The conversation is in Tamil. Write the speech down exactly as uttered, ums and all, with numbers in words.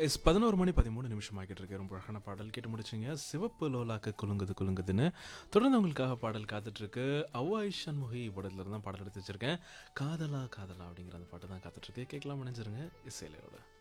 இஸ் பதினொரு மணி பதிமூணு நிமிஷம் ஆகிட்டு இருக்கு. ரொம்ப அழகான பாடல் கேட்டு முடிச்சிங்க. சிவப்பு லோலாக்கு குலுங்குது குலுங்குதுன்னு தொடர்ந்து உங்களுக்காக பாடல் காத்துட்ருக்கு. அவ்வாய் சண்முகி படத்துல இருந்து தான் பாடல் எடுத்து வச்சிருக்கேன். காதலா காதலா அப்படிங்கிற அந்த பாட்டு தான் காத்துட்ருக்கு. கேட்கலாம், நினைஞ்சிருங்க இசையிலையோட.